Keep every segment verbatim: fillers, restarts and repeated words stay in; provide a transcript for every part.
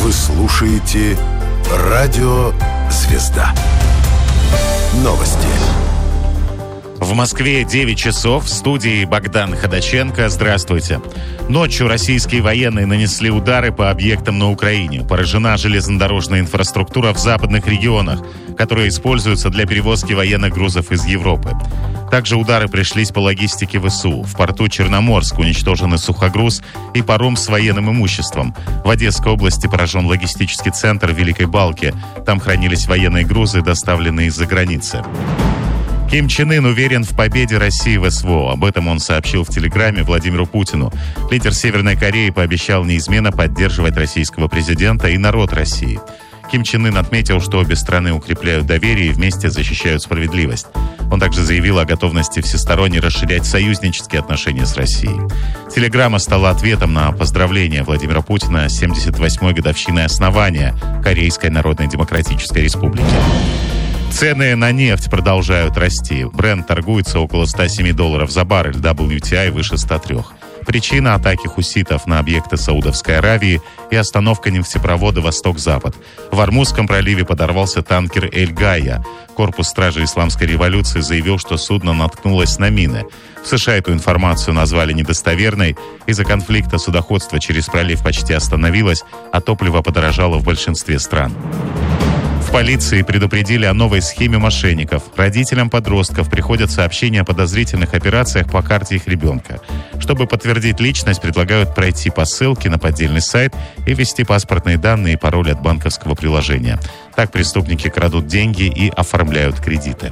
Вы слушаете Радио Звезда. Новости. В Москве девять часов. В студии Богдан Ходаченко. Здравствуйте. Ночью российские военные нанесли удары по объектам на Украине. Поражена железнодорожная инфраструктура в западных регионах, которые используются для перевозки военных грузов из Европы. Также удары пришлись по логистике ВСУ. В порту Черноморск уничтожены сухогруз и паром с военным имуществом. В Одесской области поражен логистический центр в Великой Балке. Там хранились военные грузы, доставленные из-за границы. Ким Чен Ын уверен в победе России в СВО. Об этом он сообщил в Телеграме Владимиру Путину. Лидер Северной Кореи пообещал неизменно поддерживать российского президента и народ России. Ким Чен Ын отметил, что обе страны укрепляют доверие и вместе защищают справедливость. Он также заявил о готовности всесторонне расширять союзнические отношения с Россией. Телеграмма стала ответом на поздравление Владимира Путина с семьдесят восьмой годовщиной основания Корейской Народно-Демократической Республики. Цены на нефть продолжают расти. Брент торгуется около ста семи долларов за баррель, дабл ю ти ай выше ста трёх. Причина – атаки хуситов на объекты Саудовской Аравии и остановка нефтепровода «Восток-Запад». В Ормузском проливе подорвался танкер «Эль-Гайя». Корпус стражи Исламской революции заявил, что судно наткнулось на мины. В США эту информацию назвали недостоверной. Из-за конфликта судоходство через пролив почти остановилось, а топливо подорожало в большинстве стран. В полиции предупредили о новой схеме мошенников. Родителям подростков приходят сообщения о подозрительных операциях по карте их ребенка. Чтобы подтвердить личность, предлагают пройти по ссылке на поддельный сайт и ввести паспортные данные и пароль от банковского приложения. Так преступники крадут деньги и оформляют кредиты.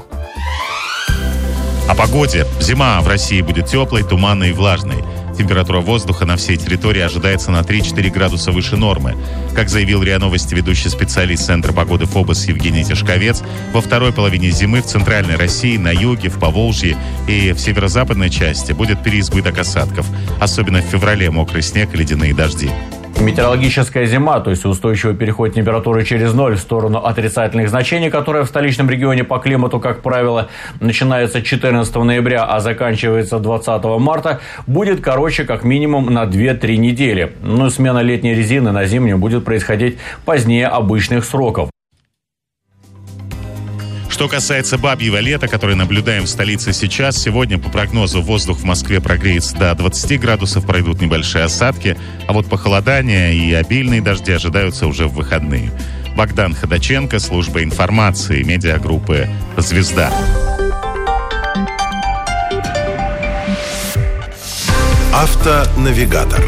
О погоде. Зима в России будет теплой, туманной и влажной. Температура воздуха на всей территории ожидается на три-четыре градуса выше нормы. Как заявил РИА Новости ведущий специалист Центра погоды ФОБОС Евгений Тишковец, во второй половине зимы в центральной России, на юге, в Поволжье и в северо-западной части будет переизбыток осадков. Особенно в феврале мокрый снег и ледяные дожди. Метеорологическая зима, то есть устойчивый переход температуры через ноль в сторону отрицательных значений, которая в столичном регионе по климату, как правило, начинается четырнадцатого ноября, а заканчивается двадцатого марта, будет короче как минимум на две-три недели. Ну и смена летней резины на зимнюю будет происходить позднее обычных сроков. Что касается бабьего лета, которое наблюдаем в столице сейчас, сегодня по прогнозу воздух в Москве прогреется до двадцати градусов, пройдут небольшие осадки, а вот похолодание и обильные дожди ожидаются уже в выходные. Богдан Ходаченко, служба информации, медиагруппы «Звезда». Автонавигатор.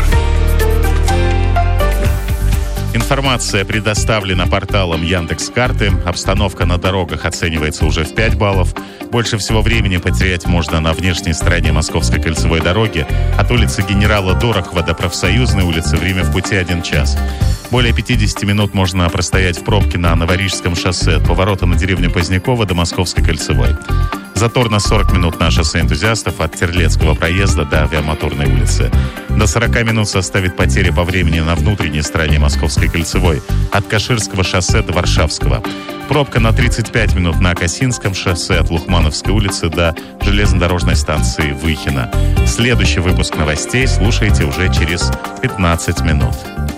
Информация предоставлена порталом Яндекс.Карты. Обстановка на дорогах оценивается уже в пять баллов. Больше всего времени потерять можно на внешней стороне Московской кольцевой дороги. От улицы Генерала Дорохова до Профсоюзной улицы время в пути один час. Более пятьдесят минут можно простоять в пробке на Новорижском шоссе от поворота на деревню Позднякова до Московской кольцевой. Затор на сорок минут на шоссе энтузиастов от Терлецкого проезда до Авиамоторной улицы. До сорока минут составит потери по времени на внутренней стороне Московской кольцевой от Каширского шоссе до Варшавского. Пробка на тридцать пять минут на Косинском шоссе от Лухмановской улицы до железнодорожной станции Выхино. Следующий выпуск новостей слушайте уже через пятнадцать минут.